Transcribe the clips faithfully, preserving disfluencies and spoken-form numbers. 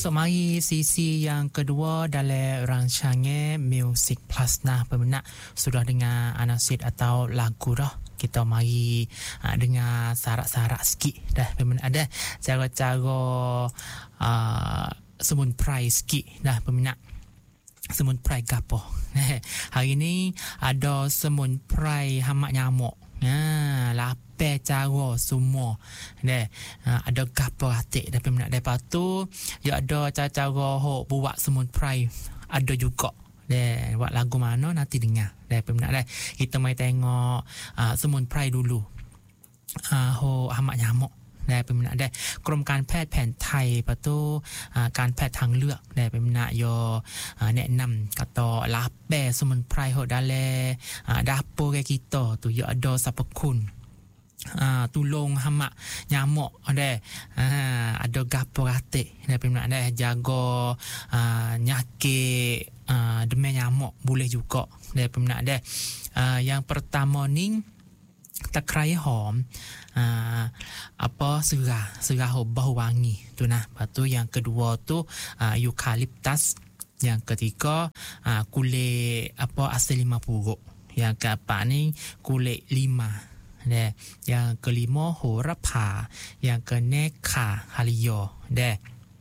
Masuk mari sisi yang kedua dalam rancangan Music Plus. Nah, peminat sudah dengar anasid atau lagu dah. Kita mari uh, dengar sarak-sarak sikit dah peminat. Ada cara-cara uh, semun prai sikit dah peminat. Semun prai gapo. Hari ni ada semun prai hamak nyamuk. Ha, lape cara semua. Deh, ha, ada gapo atik dah peminat. Lepas tu, ya ada cara-cara hok buat semun prai. Ada juga. Deh, buat lagu mana nanti dengar. Deh peminat deh. Kita mai tengok uh, semun prai dulu. Uh, hok hamak nyamuk. ได้เป็นนะได้กรมการแพทย์แผนไทยประตูการแพทย์ทางเลือกได้เป็นนะยอแนะนำกับต่อลาแปสมุนไพรโหดาเลดาโปเกกิโตตัวยอดอสรรพคุณตุลงหมะยามะได้อดอกาปราเตได้เป็นนะได้ยากอญาเกดเมยามะboleh juga ได้เป็นนะได้ yang pertama ni takrai hom uh, apa serah serah bau wangi tu nah. Lepas tu yang kedua tu uh, eukaliptus, yang ketiga uh, kulit apa asal lima puruk, yang keempat ni kulit lima deh, yang kelima horapha, yang keenam kha halio deh.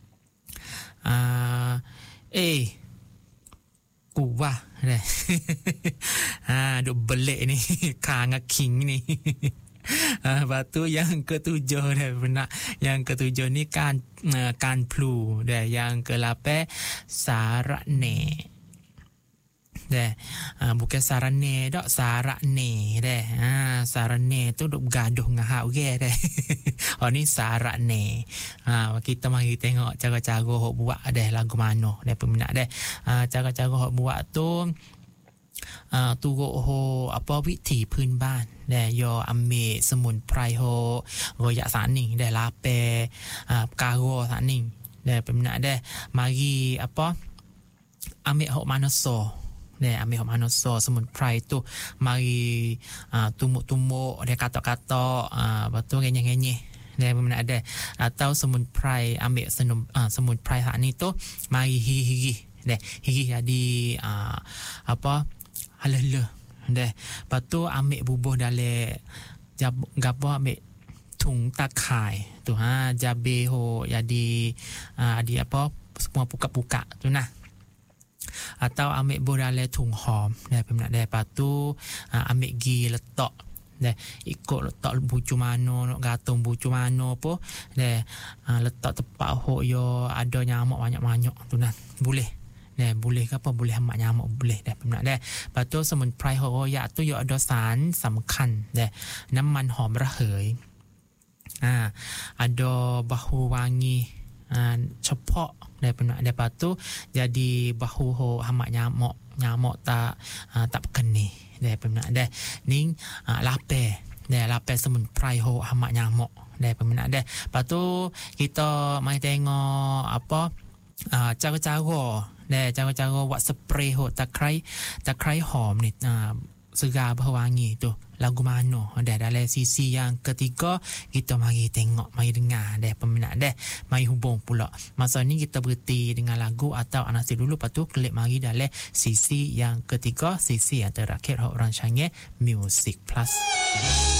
uh, eh kuah deh. Ha, duk belik ni kang king ni. Ha, lepas tu yang ketujuh dah benar. Yang ketujuh ni kan uh, kan flu dah. Yang kelapan sarane dah. Ha, bukan sarane dak, sarane dah. Ha, sarane tu duk gaduh ngah ge dah. Oh ni sarane. Ha, kita mari tengok cara-cara hok buat dah lagu mana dah peminat dah. Ha, cara-cara hok buat tu Uh, turut ho apa วิถีพื้นบ้านได้ยออเมสมุนไพรโฮโรยะสานิงได้ลาเปอ่ากาโรสานิงได้เป็นนะได้มารีapa อเมโฮมาโนโซได้อเมโฮมาโนโซสมุนไพรtu mari uh, tumuk-tumuk dia katok-katok uh, betul ngenyeh-ngenyehได้เป็นนะได้ atau สมุนไพร ambil senum, uh, สมุนไพรสานี่tu mari hiri-hiriได้ hiri jadi uh, apa halal deh. Lepas tu ambil bubuh dalam gapo ambil tung takai tu ha jabe ho jadi uh, di apa semua buka-buka tu nah. Atau ambil bubuh dalam tung hom deh peminat deh. Lepas tu uh, ambil gi letak deh, ikut letak bucu mano nak gantung bucu mano po deh, uh, letak tepat ho yo ada nyamuk banyak-banyak tu nah. Boleh dah, boleh ke apa, boleh hamak nyamuk boleh dah peminat dah. Lepas tu สมุนไพรโหยะtu 有 ada สารสำคัญเด้น้ำมันหอมระเหยอ่า ada bahu wangi ah, เฉพาะได้peminat dah. Lepas tu jadi bahu ho hamak nyamuk nyamuk tak ah, tak berkeni dah peminat dah. Ni ah, lape dah, lape สมุนไพรโห hamak nyamuk dah peminat dah. Lepas tu kita mai tengok apa ah, cara-cara dah, cara-cara buat spray hot takrai takrai hom ni uh, segar berwangi tu lagu mana dah dalam sisi yang ketiga. Kita mari tengok, mari dengar dah peminat dah, mari hubung pula. Masa ni kita berhenti dengan lagu atau anasi dulu, lepas tu klik mari dalam sisi yang ketiga, sisi yang terakhir hot rancangan Music Plus.